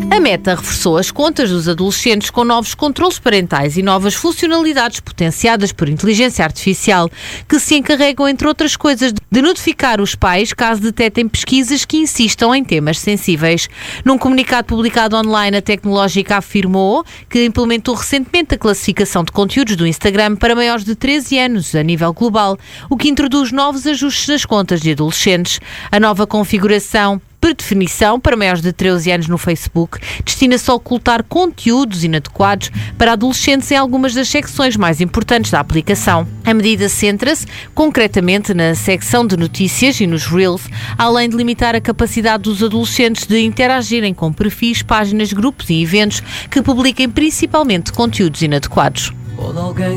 A Meta reforçou as contas dos adolescentes com novos controlos parentais e novas funcionalidades potenciadas por inteligência artificial, que se encarregam, entre outras coisas, de notificar os pais caso detetem pesquisas que insistam em temas sensíveis. Num comunicado publicado online, a tecnológica afirmou que implementou recentemente a classificação de conteúdos do Instagram para maiores de 13 anos a nível global, o que introduz novos ajustes nas contas de adolescentes. A nova configuração, por definição, para maiores de 13 anos no Facebook, destina-se a ocultar conteúdos inadequados para adolescentes em algumas das secções mais importantes da aplicação. A medida centra-se, concretamente, na secção de notícias e nos Reels, além de limitar a capacidade dos adolescentes de interagirem com perfis, páginas, grupos e eventos que publiquem principalmente conteúdos inadequados. Ou de alguém